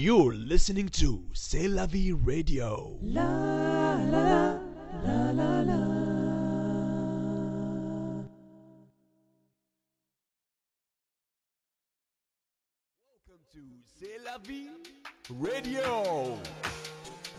You're listening to C'est la vie radio. Welcome to C'est la vie radio.